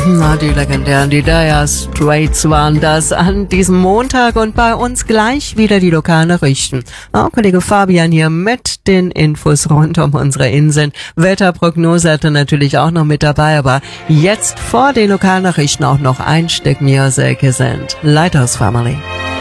Na, die legendären, die Dire Straits waren das an diesem Montag und bei uns gleich wieder die lokalen Nachrichten. Kollege Fabian hier mit den Infos rund um unsere Inseln. Wetterprognose hatte natürlich auch noch mit dabei, aber jetzt vor den lokalen Nachrichten auch noch ein Stück Music sind Lighthouse Family.